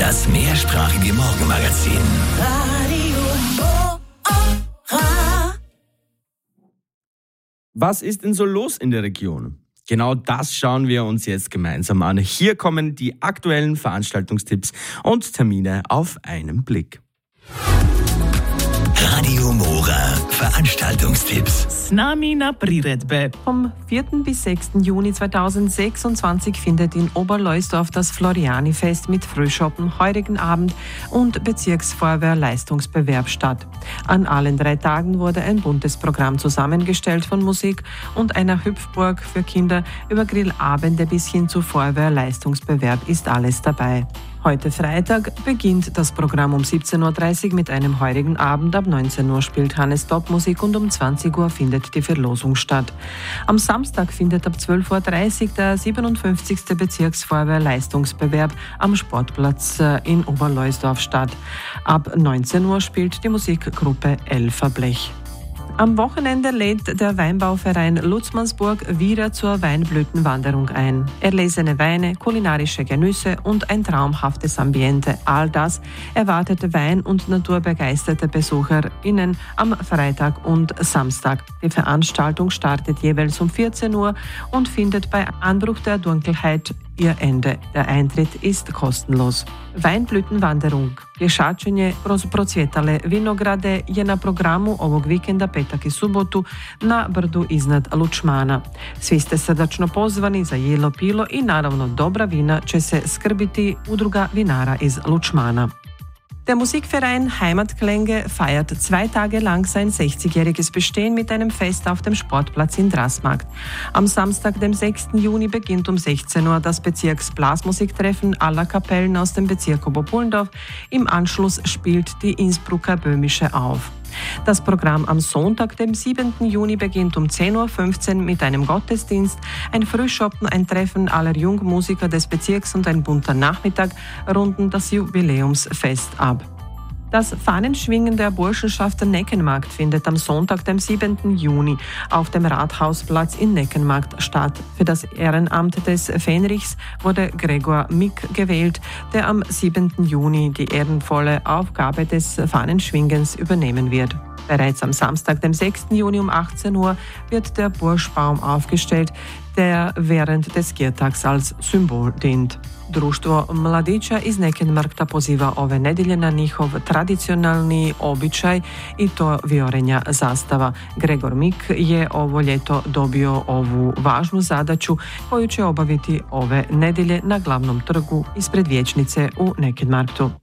Das mehrsprachige Morgenmagazin. Was ist denn so los in der Region? Genau das schauen wir uns jetzt gemeinsam an. Hier kommen die aktuellen Veranstaltungstipps und Termine auf einen Blick. Radio Mora Veranstaltungstipps. S nami na priredbe. Vom 4. bis 6. Juni 2026 findet in Oberleusdorf das Floriani-Fest mit Frühschoppen, heurigen Abend und Bezirksfeuerwehr-Leistungsbewerb statt. An allen 3 Tagen wurde ein buntes Programm zusammengestellt von Musik und einer Hüpfburg für Kinder. Über Grillabende bis hin zu Feuerwehr-Leistungsbewerb ist alles dabei. Heute Freitag beginnt das Programm um 17.30 Uhr mit einem heurigen Abend. Ab 19 Uhr spielt Hannes Top-Musik und um 20 Uhr findet die Verlosung statt. Am Samstag findet ab 12.30 Uhr der 57. Bezirksfeuerwehr-Leistungsbewerb am Sportplatz in Oberleusdorf statt. Ab 19 Uhr spielt die Musikgruppe Elferblech. Am Wochenende lädt der Weinbauverein Lutzmannsburg wieder zur Weinblütenwanderung ein. Erlesene Weine, kulinarische Genüsse und ein traumhaftes Ambiente, all das erwartete Wein- und naturbegeisterte BesucherInnen am Freitag und Samstag. Die Veranstaltung startet jeweils um 14 Uhr und findet bei Anbruch der Dunkelheit ihr Ende. Der Eintritt ist kostenlos. Weinblütenwanderung. Pješačenje kroz procvjetale vinograde je na programu ovog vikenda petak i subotu na brdu iznad Lučmana. Svi ste srdačno pozvani za jelo, pilo i naravno dobra vina će se skrbiti udruga vinara iz Lučmana. Der Musikverein Heimatklänge feiert 2 Tage lang sein 60-jähriges Bestehen mit einem Fest auf dem Sportplatz in Drassmarkt. Am Samstag, dem 6. Juni, beginnt um 16 Uhr das Bezirksblasmusiktreffen aller Kapellen aus dem Bezirk Oberpullendorf. Im Anschluss spielt die Innsbrucker Böhmische auf. Das Programm am Sonntag, dem 7. Juni, beginnt um 10.15 Uhr mit einem Gottesdienst, ein Frühschoppen, ein Treffen aller Jungmusiker des Bezirks und ein bunter Nachmittag runden das Jubiläumsfest ab. Das Fahnenschwingen der Burschenschaft Neckenmarkt findet am Sonntag, dem 7. Juni, auf dem Rathausplatz in Neckenmarkt statt. Für das Ehrenamt des Fähnrichs wurde Gregor Mick gewählt, der am 7. Juni die ehrenvolle Aufgabe des Fahnenschwingens übernehmen wird. Bereits am Samstag, dem 6. Juni um 18 Uhr, wird der Burschbaum aufgestellt, der während des Giertags als Symbol dient. Društvo mladića iz Neckenmarkta poziva ove nedjelje na njihov tradicionalni običaj i to viorenja zastava. Gregor Mik je ovo ljeto dobio ovu važnu zadaću koju će obaviti ove nedjelje na glavnom trgu ispred vijećnice u Neckenmarktu.